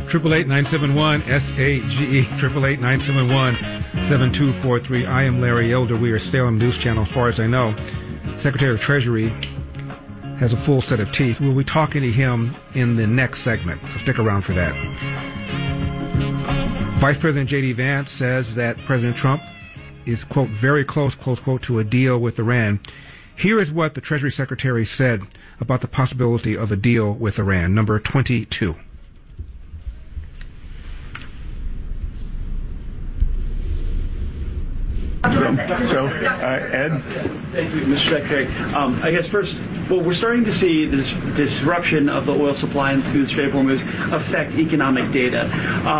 888-971-SAGE, 888-971-7243. I am Larry Elder. We are Salem News Channel. As far as I know, Secretary of Treasury has a full set of teeth. We'll be talking to him in the next segment, so stick around for that. Vice President J.D. Vance says that President Trump is, quote, very close, close quote, to a deal with Iran. Here is what the Treasury Secretary said about the possibility of a deal with Iran. Number 22. Ed? Thank you, Mr. Secretary. I guess first, well, we're starting to see this disruption of the oil supply through the Strait of Hormuz affect economic data.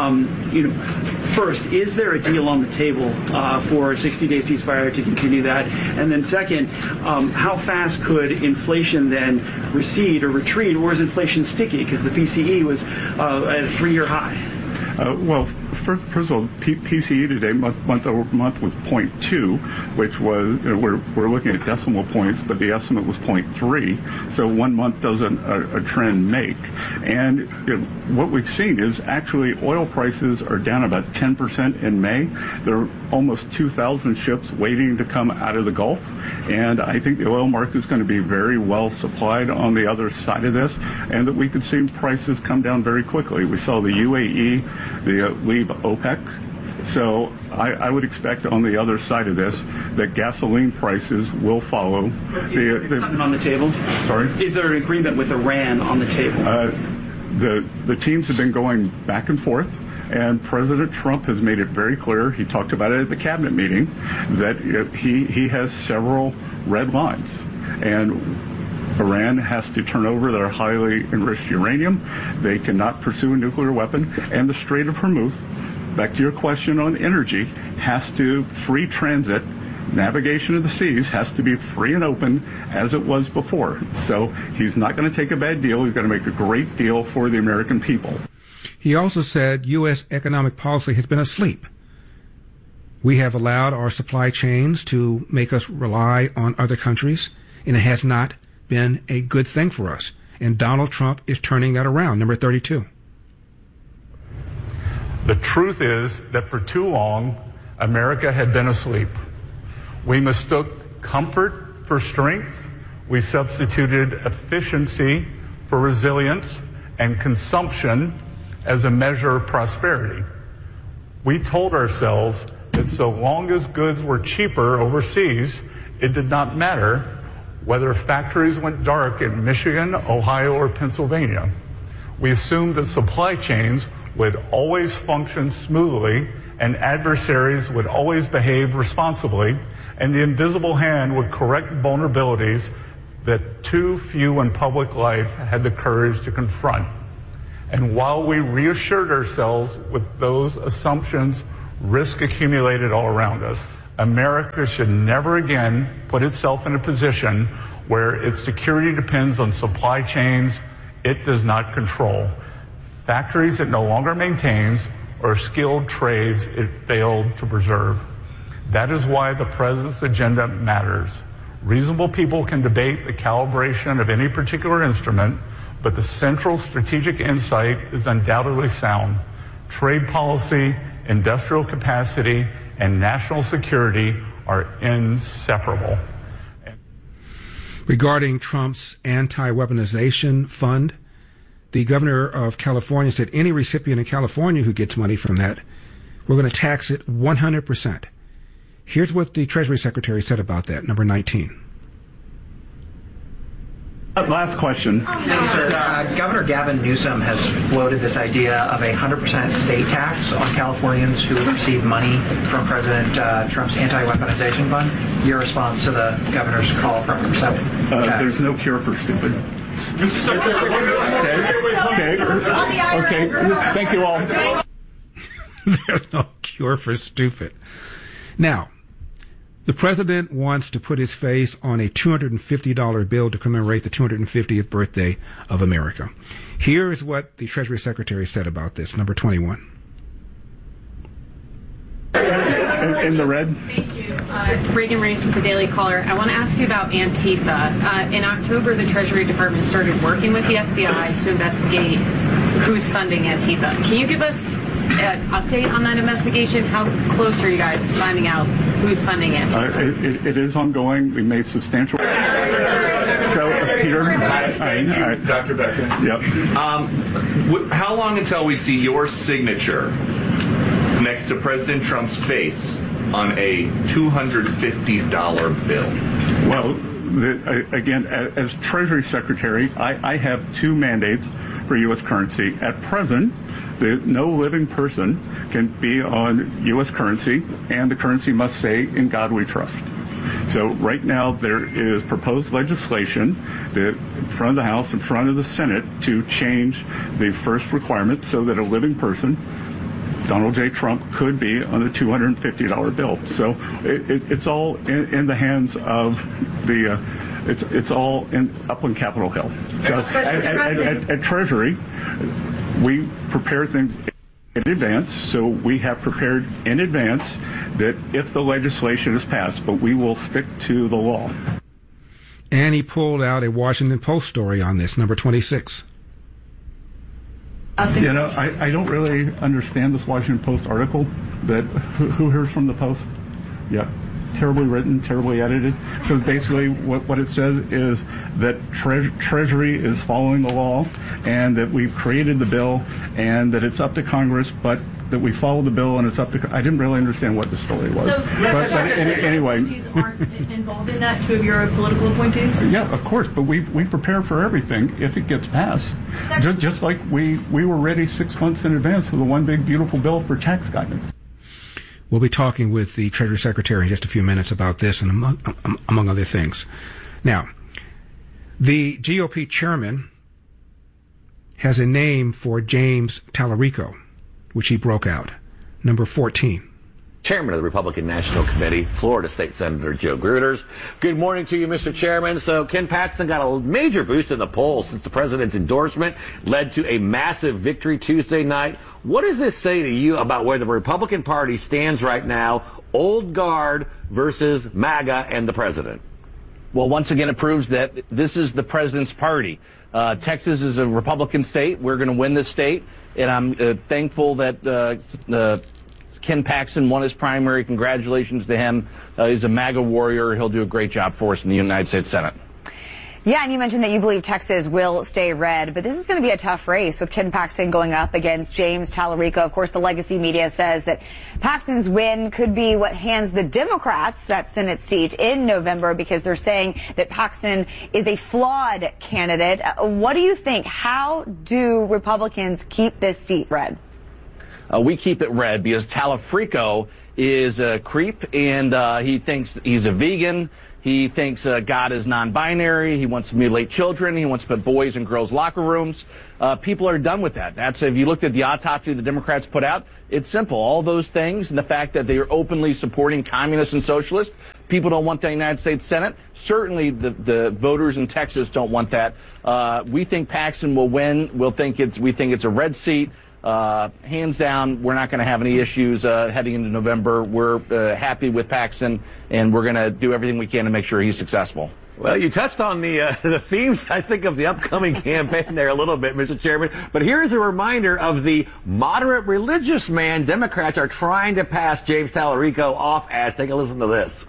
First, is there a deal on the table for a 60-day ceasefire to continue that? And then second, how fast could inflation then recede or retreat, or is inflation sticky? Because the PCE was at a 3-year high. First of all, PCE today, month over month, was 0.2, which was, we're looking at decimal points, but the estimate was 0.3. So 1 month doesn't a trend make. And what we've seen is actually oil prices are down about 10% in May. There are almost 2,000 ships waiting to come out of the Gulf. And I think the oil market is going to be very well supplied on the other side of this, and that we could see prices come down very quickly. We saw the UAE leave OPEC. So I would expect on the other side of this that gasoline prices will follow. Is there an agreement on the table? Sorry? Is there an agreement with Iran on the table? The teams have been going back and forth, and President Trump has made it very clear, he talked about it at the cabinet meeting, that he has several red lines. And Iran has to turn over their highly enriched uranium. They cannot pursue a nuclear weapon. And the Strait of Hormuz, back to your question on energy, has to free transit. Navigation of the seas has to be free and open as it was before. So he's not going to take a bad deal. He's going to make a great deal for the American people. He also said U.S. economic policy has been asleep. We have allowed our supply chains to make us rely on other countries, and it has not been a good thing for us. And Donald Trump is turning that around. Number 32. The truth is that for too long, America had been asleep. We mistook comfort for strength. We substituted efficiency for resilience and consumption as a measure of prosperity. We told ourselves that so long as goods were cheaper overseas, it did not matter whether factories went dark in Michigan, Ohio, or Pennsylvania. We assumed that supply chains would always function smoothly and adversaries would always behave responsibly, and the invisible hand would correct vulnerabilities that too few in public life had the courage to confront. And while we reassured ourselves with those assumptions, risk accumulated all around us. America should never again put itself in a position where its security depends on supply chains it does not control, factories it no longer maintains, or skilled trades it failed to preserve. That is why the President's agenda matters. Reasonable people can debate the calibration of any particular instrument, but the central strategic insight is undoubtedly sound. Trade policy, industrial capacity, and national security are inseparable. Regarding Trump's anti-weaponization fund, the governor of California said any recipient in California who gets money from that, we're going to tax it 100%. Here's what the Treasury Secretary said about that, number 19. Last question. Thanks, sir. Governor Gavin Newsom has floated this idea of a 100% state tax on Californians who receive money from President Trump's anti-weaponization fund. Your response to the governor's call from 7? There's no cure for stupid. Okay. Thank you all. There's no cure for stupid. Now, the president wants to put his face on a $250 bill to commemorate the 250th birthday of America. Here is what the Treasury Secretary said about this, number 21. In the red. Thank you. Reagan Race with the Daily Caller. I want to ask you about Antifa. In October, the Treasury Department started working with the FBI to investigate who's funding Antifa. Can you give us an update on that investigation? How close are you guys to finding out who's funding Antifa? It is ongoing. We made substantial. So, Peter. Thank you, Dr. Besson. Yep. How long until we see your signature next to President Trump's face on a $250 bill? Well, again, as Treasury Secretary, I have two mandates for U.S. currency. At present, no living person can be on U.S. currency, and the currency must say, "In God we trust." So right now there is proposed legislation in front of the House, in front of the Senate, to change the first requirement so that a living person, Donald J. Trump, could be on a $250 bill. So it's all in the hands of the, it's all up on Capitol Hill. So at Treasury, we prepare things in advance, so we have prepared in advance that if the legislation is passed, but we will stick to the law. And he pulled out a Washington Post story on this, number 26. You know, I don't really understand this Washington Post article. That who hears from the Post? Yeah, terribly written, terribly edited. Because basically what it says is that Treasury is following the law, and that we've created the bill, and that it's up to Congress, but that we follow the bill and it's up to. I didn't really understand what the story was. So, but anyway, aren't involved in that, two of your political appointees? Yeah, of course, but we prepare for everything if it gets passed. Just like we were ready 6 months in advance for the one big beautiful bill for tax guidance. We'll be talking with the Treasury Secretary in just a few minutes about this and among other things. Now, the GOP chairman has a name for James Tallarico, which he broke out, number 14. Chairman of the Republican National Committee, Florida State Senator Joe Gruters. Good morning to you, Mr. Chairman. So Ken Paxton got a major boost in the polls since the president's endorsement led to a massive victory Tuesday night. What does this say to you about where the Republican Party stands right now, old guard versus MAGA and the president? Well, once again, it proves that this is the president's party. Texas is a Republican state. We're going to win this state. And I'm thankful that Ken Paxton won his primary. Congratulations to him. He's a MAGA warrior. He'll do a great job for us in the United States Senate. Yeah, and you mentioned that you believe Texas will stay red, but this is going to be a tough race with Ken Paxton going up against James Tallarico. Of course, the legacy media says that Paxton's win could be what hands the Democrats that Senate seat in November because they're saying that Paxton is a flawed candidate. What do you think? How do Republicans keep this seat red? We keep it red because Tallarico is a creep, and he thinks he's a vegan. He thinks God is non-binary. He wants to mutilate children. He wants to put boys in girls' locker rooms. People are done with that. That's, if you looked at the autopsy the Democrats put out, it's simple. All those things and the fact that they are openly supporting communists and socialists. People don't want the United States Senate. Certainly the voters in Texas don't want that. We think Paxton will win. We think it's a red seat. Hands down, we're not going to have any issues heading into November. We're happy with Paxton, and we're going to do everything we can to make sure he's successful. Well, you touched on the themes, I think, of the upcoming campaign there a little bit, Mr. Chairman. But here's a reminder of the moderate religious man Democrats are trying to pass James Tallarico off as. Take a listen to this.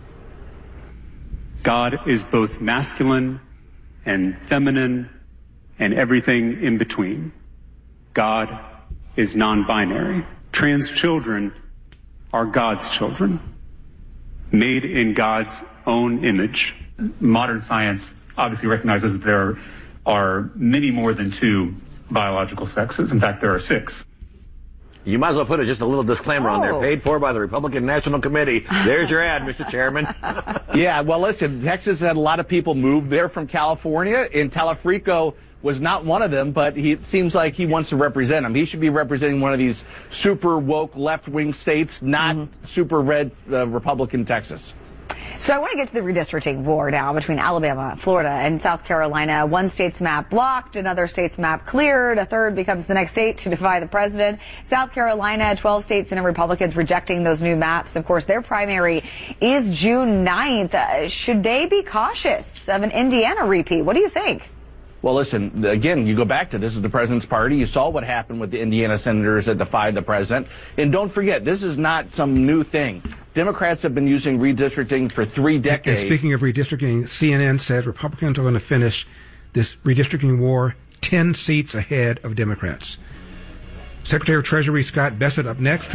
God is both masculine and feminine and everything in between. God is non-binary. Trans children are God's children, made in God's own image. Modern science obviously recognizes that there are many more than two biological sexes. In fact, there are 6. You might as well put just a little disclaimer on there. Paid for by the Republican National Committee. There's your ad, Mr. Chairman. Yeah, well, listen, Texas had a lot of people move there from California, and Tallarico was not one of them, but it seems like he wants to represent them. He should be representing one of these super woke left-wing states, not super red Republican Texas. So I want to get to the redistricting war now between Alabama, Florida, and South Carolina. One state's map blocked, another state's map cleared, a third becomes the next state to defy the president. South Carolina, 12 state Senate Republicans rejecting those new maps. Of course, their primary is June 9th. Should they be cautious of an Indiana repeat? What do you think? Well, listen, again, you go back to this is the president's party. You saw what happened with the Indiana senators that defied the president. And don't forget, this is not some new thing. Democrats have been using redistricting for 3 decades. And speaking of redistricting, CNN says Republicans are going to finish this redistricting war 10 seats ahead of Democrats. Secretary of Treasury Scott Bessent up next,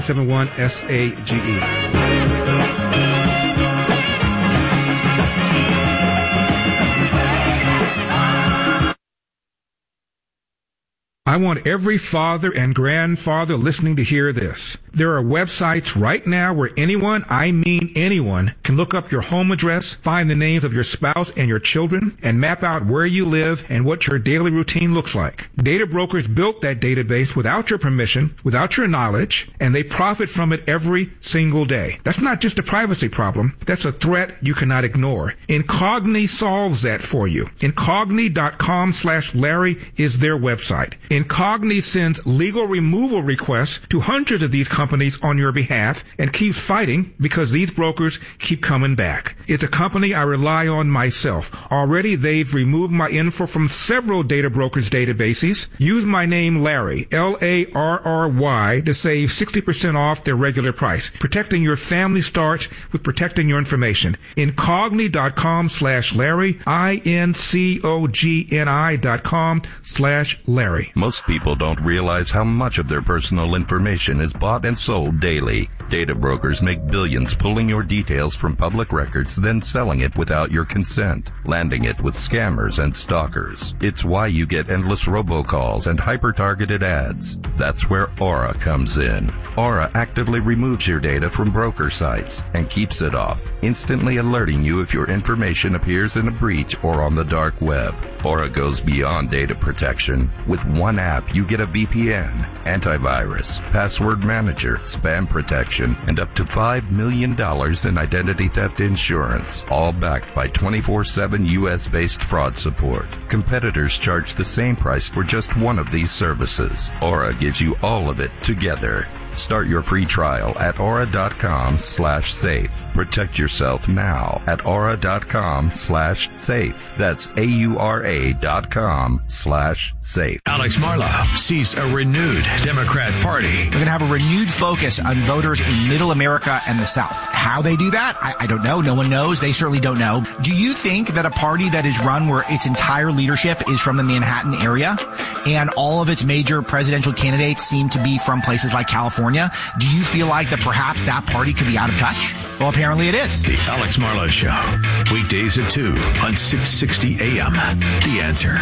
888-971-SAGE. I want every father and grandfather listening to hear this. There are websites right now where anyone, I mean anyone, can look up your home address, find the names of your spouse and your children, and map out where you live and what your daily routine looks like. Data brokers built that database without your permission, without your knowledge, and they profit from it every single day. That's not just a privacy problem. That's a threat you cannot ignore. Incogni solves that for you. Incogni.com/Larry is their website. Incogni sends legal removal requests to hundreds of these companies on your behalf and keeps fighting because these brokers keep coming back. It's a company I rely on myself. Already they've removed my info from several data brokers' databases. Use my name Larry, Larry, to save 60% off their regular price. Protecting your family starts with protecting your information. Incogni.com/Larry, INCOGNI.com/Larry. Most people don't realize how much of their personal information is bought and sold daily. Data brokers make billions pulling your details from public records, then selling it without your consent, landing it with scammers and stalkers. It's why you get endless robocalls and hyper-targeted ads. That's where Aura comes in. Aura actively removes your data from broker sites and keeps it off, instantly alerting you if your information appears in a breach or on the dark web. Aura goes beyond data protection. With one app, you get a VPN, antivirus, password manager, spam protection, and up to $5 million in identity theft insurance, all backed by 24/7 U.S.-based fraud support. Competitors charge the same price for just one of these services. Aura gives you all of it together. Start your free trial at aura.com/safe. Protect yourself now at aura.com/safe. That's AURA.com/safe. Alex Marlow sees a renewed Democrat Party. We're going to have a renewed focus on voters in Middle America and the South. How they do that, I don't know. No one knows. They certainly don't know. Do you think that a party that is run where its entire leadership is from the Manhattan area and all of its major presidential candidates seem to be from places like California, do you feel like that perhaps that party could be out of touch? Well, apparently it is. The Alex Marlow Show, weekdays at 2 on 660 AM. The Answer.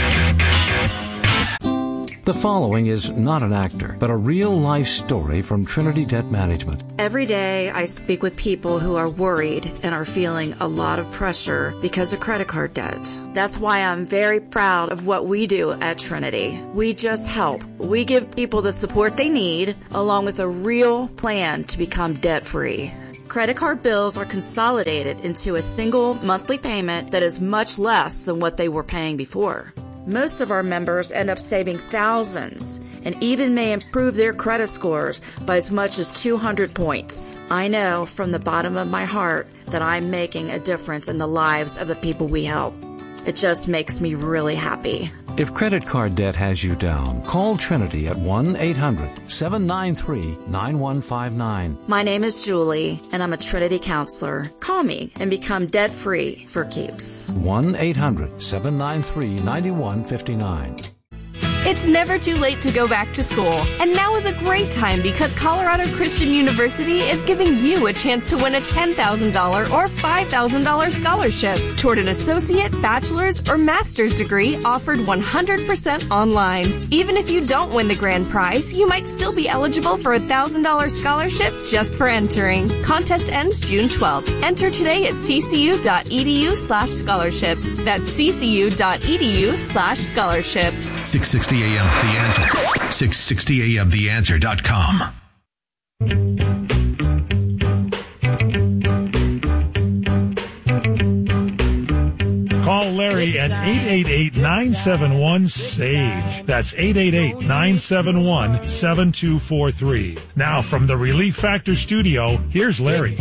The following is not an actor, but a real-life story from Trinity Debt Management. Every day I speak with people who are worried and are feeling a lot of pressure because of credit card debt. That's why I'm very proud of what we do at Trinity. We just help. We give people the support they need, along with a real plan to become debt-free. Credit card bills are consolidated into a single monthly payment that is much less than what they were paying before. Most of our members end up saving thousands and even may improve their credit scores by as much as 200 points. I know from the bottom of my heart that I'm making a difference in the lives of the people we help. It just makes me really happy. If credit card debt has you down, call Trinity at 1-800-793-9159. My name is Julie, and I'm a Trinity counselor. Call me and become debt-free for keeps. 1-800-793-9159. It's never too late to go back to school, and now is a great time because Colorado Christian University is giving you a chance to win a $10,000 or $5,000 scholarship toward an associate, bachelor's, or master's degree offered 100% online. Even if you don't win the grand prize, you might still be eligible for a $1,000 scholarship just for entering. Contest ends June 12th. Enter today at ccu.edu/scholarship. That's ccu.edu/scholarship. 660 AM The Answer. 660 AMTheAnswer.com. Call Larry at 888-971-SAGE. That's 888-971-7243. Now from the Relief Factor studio, here's Larry.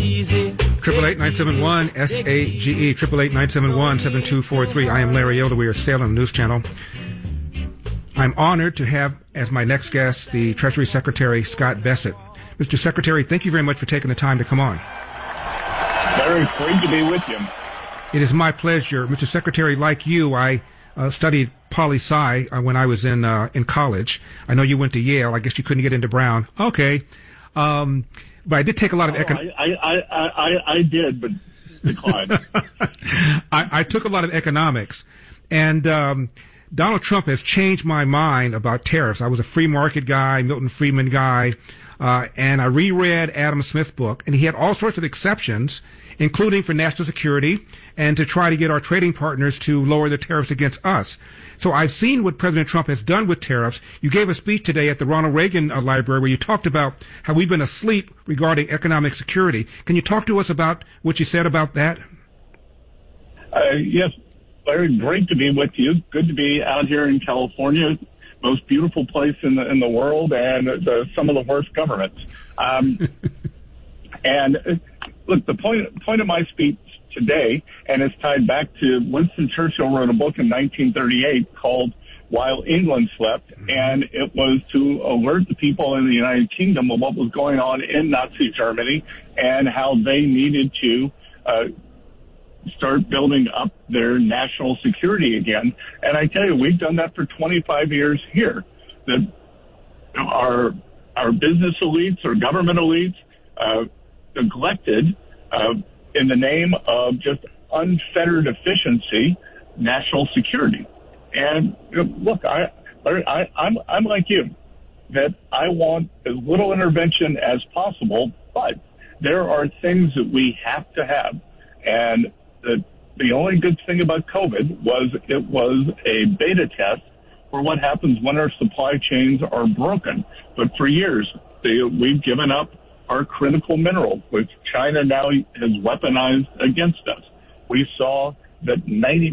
888-971-SAGE, 888-971-7243. I am Larry Elder. We are Salem News Channel. I'm honored to have as my next guest the Treasury Secretary, Scott Bessent. Mr. Secretary, thank you very much for taking the time to come on. Very great to be with you. It is my pleasure. Mr. Secretary, like you, I studied poli-sci when I was in college. I know you went to Yale. I guess you couldn't get into Brown. Okay. But I did take a lot of I did, but declined. I took a lot of economics. And Donald Trump has changed my mind about tariffs. I was a free market guy, Milton Friedman guy, and I reread Adam Smith's book, and he had all sorts of exceptions, including for national security and to try to get our trading partners to lower the tariffs against us. So I've seen what President Trump has done with tariffs. You gave a speech today at the Ronald Reagan Library where you talked about how we've been asleep regarding economic security. Can you talk to us about what you said about that? Yes, Larry, great to be with you. Good to be out here in California, most beautiful place in the world, and some of the worst governments. And look, the point of my speech today, and it's tied back to Winston Churchill wrote a book in 1938 called While England Slept, and it was to alert the people in the United Kingdom of what was going on in Nazi Germany and how they needed to start building up their national security again. And I tell you, we've done that for 25 years here. Our business elites, our government elites, neglected, in the name of just unfettered efficiency, national security. And look, I'm like you, that I want as little intervention as possible, but there are things that we have to have. And the only good thing about COVID was it was a beta test for what happens when our supply chains are broken. But for years, we've given up our critical minerals, which China now has weaponized against us. We see that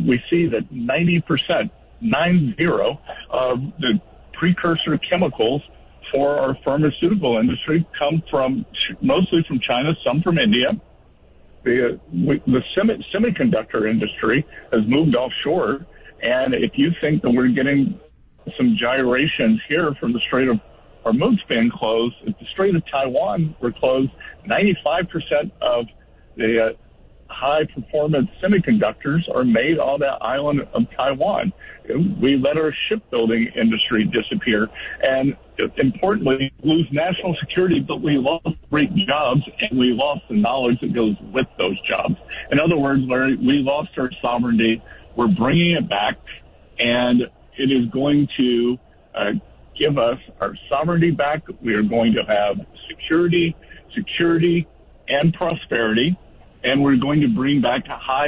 90%, 90, of the precursor chemicals for our pharmaceutical industry come mostly from China, some from India. The semiconductor industry has moved offshore, and if you think that we're getting some gyrations here from the Strait of Hormuz being closed, if the Strait of Taiwan were closed, 95% of the high-performance semiconductors are made on the island of Taiwan. We let our shipbuilding industry disappear, and importantly, lose national security, but we lost great jobs, and we lost the knowledge that goes with those jobs. In other words, Larry, we lost our sovereignty. We're bringing it back, and it is going to give us our sovereignty back. We are going to have security, and prosperity, and we're going to bring back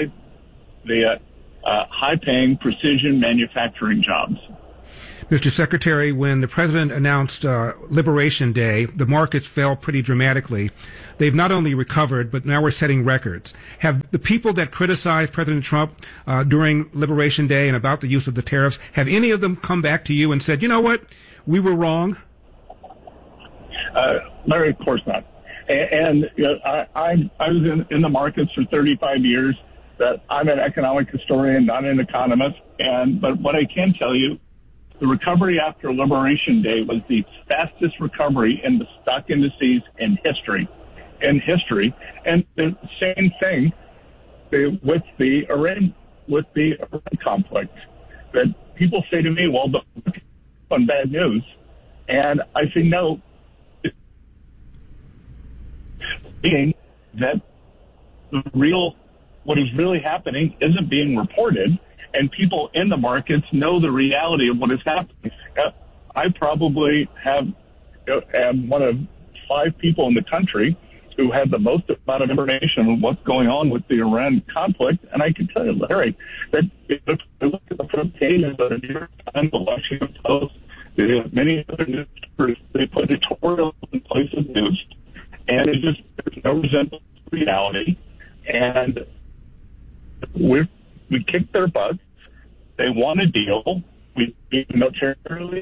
high-paying precision manufacturing jobs. Mr. Secretary, when the president announced Liberation Day, the markets fell pretty dramatically. They've not only recovered, but now we're setting records. Have the people that criticized President Trump during Liberation Day and about the use of the tariffs, have any of them come back to you and said, you know what, we were wrong? Larry, of course not. And I was in the markets for 35 years. That I'm an economic historian, not an economist. But what I can tell you, the recovery after Liberation Day was the fastest recovery in the stock indices in history. And the same thing with the Iran conflict. That people say to me, well, on bad news. And I say, no, being that what is really happening isn't being reported, and people in the markets know the reality of what is happening. I probably am one of 5 people in the country who have the most amount of information on what's going on with the Iran conflict, and I can tell you, Larry, that if you look at the front pages of the New York Times, the Washington Post, many other newspapers, they put editorials in place of news, and there's no resemblance to reality, and we kicked their butts, They want a deal. We militarily.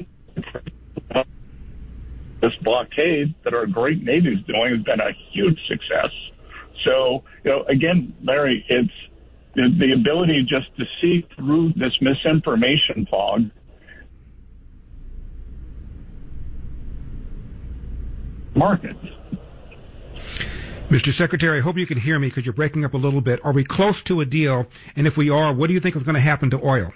This blockade that our great Navy is doing has been a huge success. So, again, Larry, it's the ability just to see through this misinformation fog. Markets. Mr. Secretary, I hope you can hear me because you're breaking up a little bit. Are we close to a deal? And if we are, what do you think is going to happen to oil?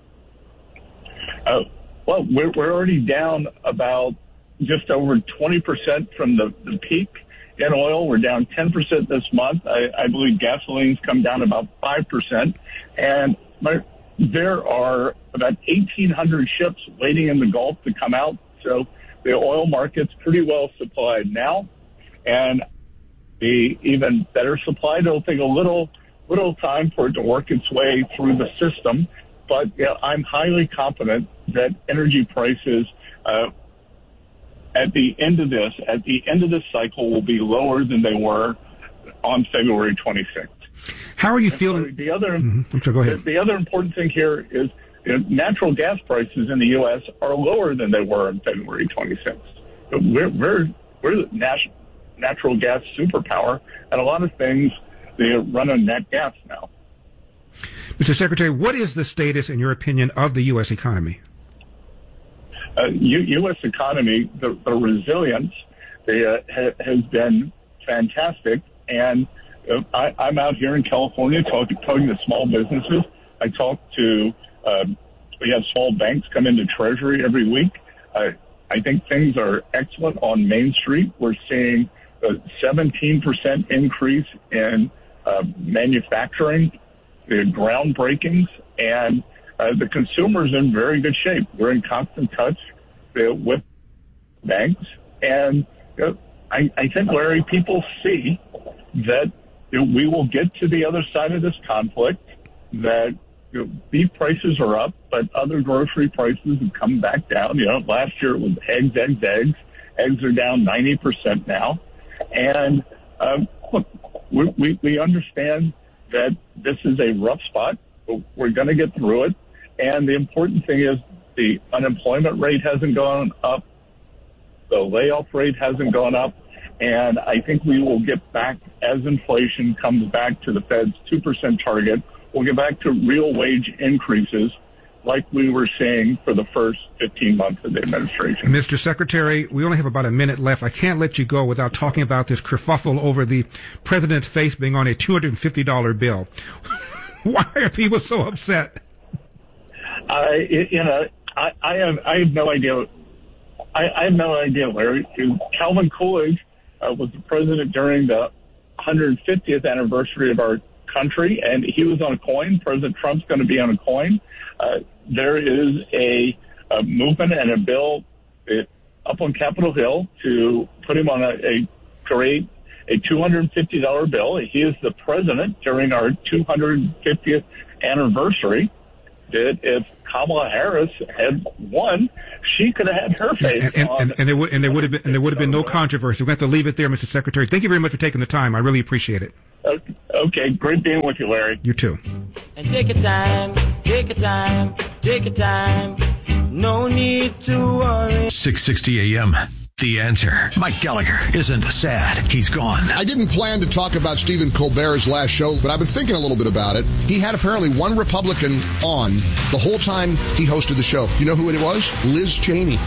Well, we're already down about just over 20% from the peak in oil. We're down 10% this month. I believe gasoline's come down about 5%. And there are about 1,800 ships waiting in the Gulf to come out. So the oil market's pretty well supplied now. And the even better supplied, it'll take a little time for it to work its way through the system. But I'm highly confident that energy prices at the end of this cycle will be lower than they were on February 26th. How are you feeling? The other, go ahead. The other important thing here is natural gas prices in the U.S. are lower than they were on February 26th. We're the natural gas superpower, and a lot of things they run on nat gas now. Mr. Secretary, what is the status, in your opinion, of the U.S. economy? U.S. economy, the resilience has been fantastic, and I'm out here in California talking to small businesses. I talk to, we have small banks come into Treasury every week. I think things are excellent on Main Street. We're seeing a 17% increase in manufacturing, the groundbreakings, and the consumer's in very good shape. We're in constant touch with banks, and I think, Larry, people see that we will get to the other side of this conflict, that beef prices are up, but other grocery prices have come back down. Last year it was eggs. Eggs are down 90% now. And look, we understand that this is a rough spot, but we're going to get through it. And the important thing is the unemployment rate hasn't gone up. The layoff rate hasn't gone up. And I think we will get back, as inflation comes back to the Fed's 2% target, we'll get back to real wage increases like we were seeing for the first 15 months of the administration. Mr. Secretary, we only have about a minute left. I can't let you go without talking about this kerfuffle over the president's face being on a $250 bill. Why are people so upset? I have no idea. I have no idea, Larry. Calvin Coolidge was the president during the 150th anniversary of our country, and he was on a coin. President Trump's going to be on a coin. There is a movement and a bill up on Capitol Hill to put him on a $250 bill. He is the president during our 250th anniversary. That if Kamala Harris had won, she could have had her face on. And there would have been no controversy. We have to leave it there, Mr. Secretary. Thank you very much for taking the time. I really appreciate it. Okay, great being with you, Larry. You too. And take your time, take your time, take your time. No need to worry. 660 AM. The Answer. Mike Gallagher isn't sad. He's gone. I didn't plan to talk about Stephen Colbert's last show, but I've been thinking a little bit about it. He had apparently one Republican on the whole time he hosted the show. You know who it was? Liz Cheney.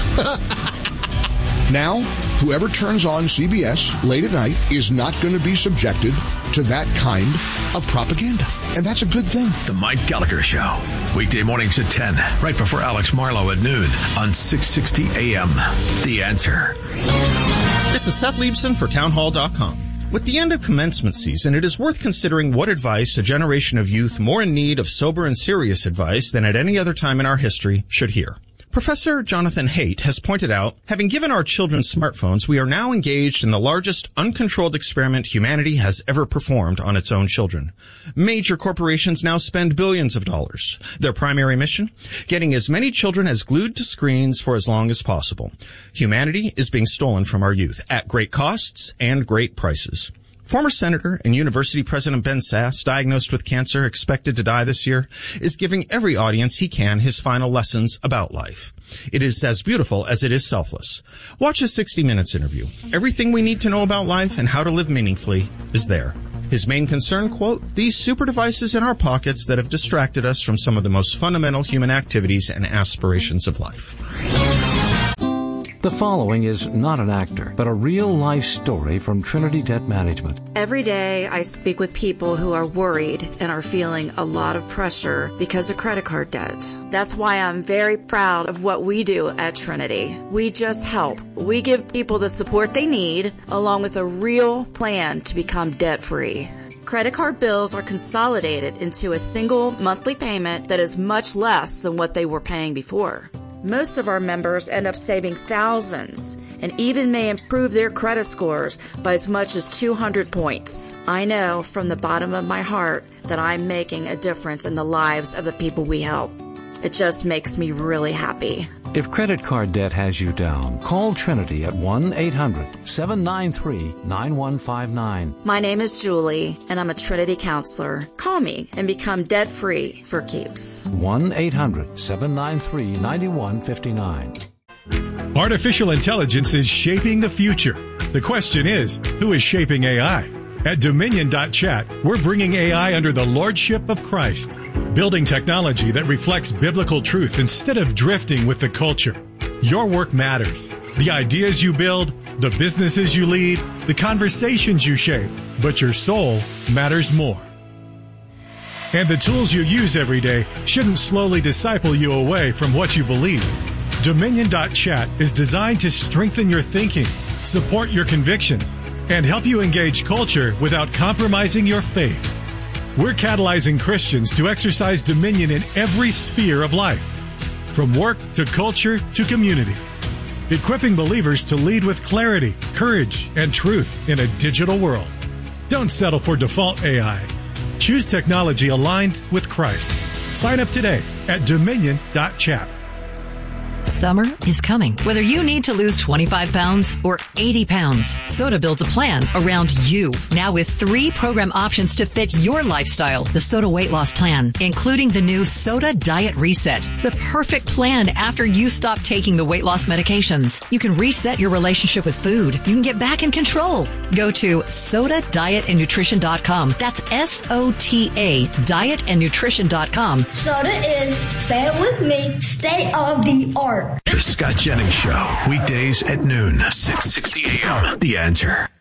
Now, whoever turns on CBS late at night is not going to be subjected to that kind of propaganda. And that's a good thing. The Mike Gallagher Show. Weekday mornings at 10, right before Alex Marlowe at noon on 660 AM. The Answer. This is Seth Liebson for townhall.com. With the end of commencement season, it is worth considering what advice a generation of youth more in need of sober and serious advice than at any other time in our history should hear. Professor Jonathan Haidt has pointed out, having given our children smartphones, we are now engaged in the largest uncontrolled experiment humanity has ever performed on its own children. Major corporations now spend billions of dollars. Their primary mission? Getting as many children as glued to screens for as long as possible. Humanity is being stolen from our youth at great costs and great prices. Former Senator and University President Ben Sasse, diagnosed with cancer, expected to die this year, is giving every audience he can his final lessons about life. It is as beautiful as it is selfless. Watch his 60 Minutes interview. Everything we need to know about life and how to live meaningfully is there. His main concern, quote, these super devices in our pockets that have distracted us from some of the most fundamental human activities and aspirations of life. The following is not an actor, but a real-life story from Trinity Debt Management. Every day I speak with people who are worried and are feeling a lot of pressure because of credit card debt. That's why I'm very proud of what we do at Trinity. We just help. We give people the support they need, along with a real plan to become debt-free. Credit card bills are consolidated into a single monthly payment that is much less than what they were paying before. Most of our members end up saving thousands and even may improve their credit scores by as much as 200 points. I know from the bottom of my heart that I'm making a difference in the lives of the people we help. It just makes me really happy. If credit card debt has you down, call Trinity at 1-800-793-9159. My name is Julie, and I'm a Trinity counselor. Call me and become debt-free for keeps. 1-800-793-9159. Artificial intelligence is shaping the future. The question is, who is shaping AI? At Dominion.chat, we're bringing AI under the lordship of Christ, building technology that reflects biblical truth instead of drifting with the culture. Your work matters. The ideas you build, the businesses you lead, the conversations you shape, but your soul matters more. And the tools you use every day shouldn't slowly disciple you away from what you believe. Dominion.chat is designed to strengthen your thinking, support your convictions, and help you engage culture without compromising your faith. We're catalyzing Christians to exercise dominion in every sphere of life, from work to culture to community, equipping believers to lead with clarity, courage, and truth in a digital world. Don't settle for default AI. Choose technology aligned with Christ. Sign up today at Dominion.chat. Summer is coming. Whether you need to lose 25 pounds or 80 pounds, Soda builds a plan around you. Now with 3 program options to fit your lifestyle. The Soda Weight Loss Plan, including the new Soda Diet Reset. The perfect plan after you stop taking the weight loss medications. You can reset your relationship with food. You can get back in control. Go to SodaDietAndNutrition.com. That's SOTA dietandnutrition.com. Soda is, say it with me, state of the art. The Scott Jennings Show, weekdays at noon, 6:60 a.m. The Answer.